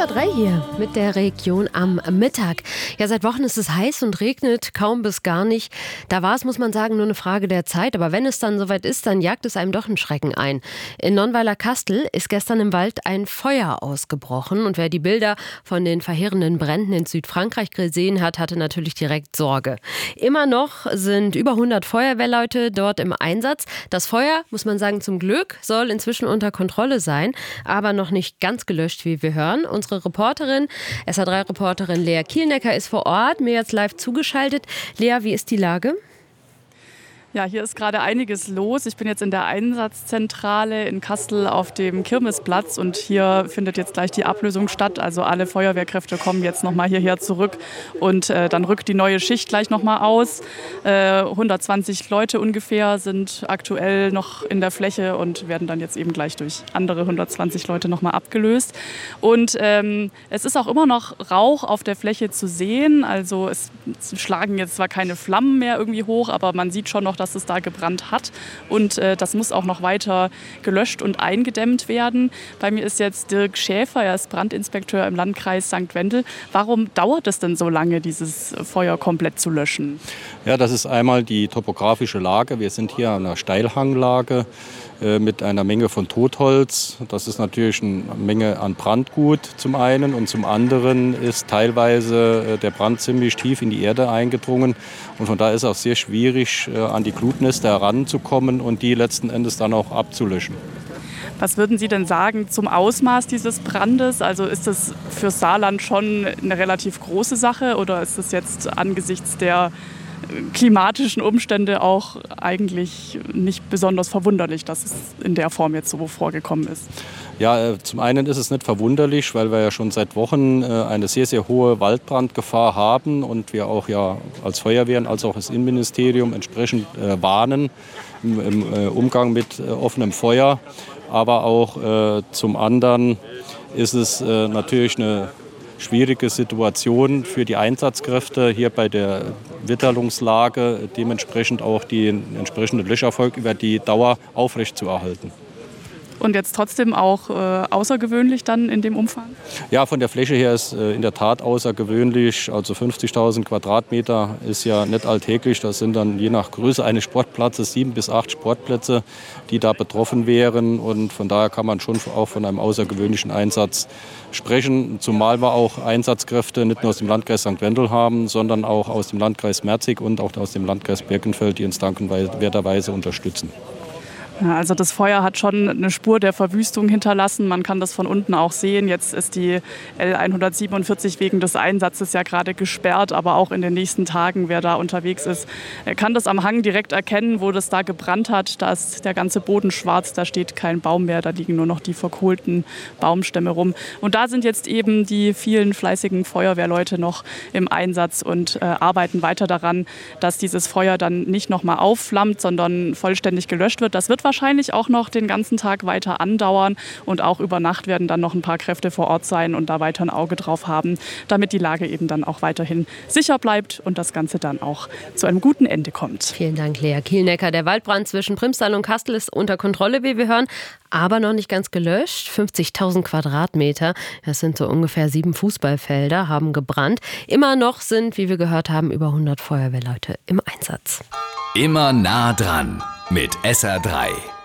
SR3 hier mit der Region am Mittag. Ja, seit Wochen ist es heiß und regnet kaum bis gar nicht. Da war es, muss man sagen, nur eine Frage der Zeit. Aber wenn es dann soweit ist, dann jagt es einem doch einen Schrecken ein. In Nonnweiler-Kastel ist gestern im Wald ein Feuer ausgebrochen. Und wer die Bilder von den verheerenden Bränden in Südfrankreich gesehen hat, hatte natürlich direkt Sorge. Immer noch sind über 100 Feuerwehrleute dort im Einsatz. Das Feuer, muss man sagen, zum Glück soll inzwischen unter Kontrolle sein, aber noch nicht ganz gelöscht, wie wir hören. Unsere Reporterin, SR3-Reporterin Lea Kielnecker ist vor Ort, mir jetzt live zugeschaltet. Lea, wie ist die Lage? Ja, hier ist gerade einiges los. Ich bin jetzt in der Einsatzzentrale in Kastel auf dem Kirmesplatz und hier findet jetzt gleich die Ablösung statt. Also alle Feuerwehrkräfte kommen jetzt nochmal hierher zurück und dann rückt die neue Schicht gleich nochmal aus. 120 Leute ungefähr sind aktuell noch in der Fläche und werden dann jetzt eben gleich durch andere 120 Leute nochmal abgelöst. Und es ist auch immer noch Rauch auf der Fläche zu sehen. Also es schlagen jetzt zwar keine Flammen mehr irgendwie hoch, aber man sieht schon noch, dass es da gebrannt hat und das muss auch noch weiter gelöscht und eingedämmt werden. Bei mir ist jetzt Dirk Schäfer, er ist Brandinspekteur im Landkreis St. Wendel. Warum dauert es denn so lange, dieses Feuer komplett zu löschen? Ja, das ist einmal die topografische Lage. Wir sind hier an einer Steilhanglage mit einer Menge von Totholz. Das ist natürlich eine Menge an Brandgut zum einen und zum anderen ist teilweise der Brand ziemlich tief in die Erde eingedrungen und von daher ist es auch sehr schwierig, an die Glutnester heranzukommen und die letzten Endes dann auch abzulöschen. Was würden Sie denn sagen zum Ausmaß dieses Brandes? Also ist das für Saarland schon eine relativ große Sache oder ist das jetzt angesichts der klimatischen Umstände auch eigentlich nicht besonders verwunderlich, dass es in der Form jetzt so vorgekommen ist? Ja, zum einen ist es nicht verwunderlich, weil wir ja schon seit Wochen eine sehr, sehr hohe Waldbrandgefahr haben und wir auch ja als Feuerwehren als auch das Innenministerium entsprechend warnen im Umgang mit offenem Feuer. Aber auch zum anderen ist es natürlich eine schwierige Situation für die Einsatzkräfte hier bei der Witterungslage, dementsprechend auch den entsprechenden Löscherfolg über die Dauer aufrechtzuerhalten. Und jetzt trotzdem auch außergewöhnlich dann in dem Umfang? Ja, von der Fläche her ist in der Tat außergewöhnlich. Also 50.000 Quadratmeter ist ja nicht alltäglich. Das sind dann je nach Größe eines Sportplatzes 7 bis 8 Sportplätze, die da betroffen wären. Und von daher kann man schon auch von einem außergewöhnlichen Einsatz sprechen. Zumal wir auch Einsatzkräfte nicht nur aus dem Landkreis St. Wendel haben, sondern auch aus dem Landkreis Merzig und auch aus dem Landkreis Birkenfeld, die uns dankenswerterweise unterstützen. Ja, also das Feuer hat schon eine Spur der Verwüstung hinterlassen. Man kann das von unten auch sehen. Jetzt ist die L147 wegen des Einsatzes ja gerade gesperrt. Aber auch in den nächsten Tagen, wer da unterwegs ist, kann das am Hang direkt erkennen, wo das da gebrannt hat. Da ist der ganze Boden schwarz, da steht kein Baum mehr. Da liegen nur noch die verkohlten Baumstämme rum. Und da sind jetzt eben die vielen fleißigen Feuerwehrleute noch im Einsatz und arbeiten weiter daran, dass dieses Feuer dann nicht nochmal aufflammt, sondern vollständig gelöscht wird. Das wird wahrscheinlich auch noch den ganzen Tag weiter andauern und auch über Nacht werden dann noch ein paar Kräfte vor Ort sein und da weiter ein Auge drauf haben, damit die Lage eben dann auch weiterhin sicher bleibt und das Ganze dann auch zu einem guten Ende kommt. Vielen Dank, Lea Kielnecker. Der Waldbrand zwischen Primstal und Kastel ist unter Kontrolle, wie wir hören, aber noch nicht ganz gelöscht. 50.000 Quadratmeter, das sind so ungefähr 7 Fußballfelder, haben gebrannt. Immer noch sind, wie wir gehört haben, über 100 Feuerwehrleute im Einsatz. Immer nah dran mit SR3.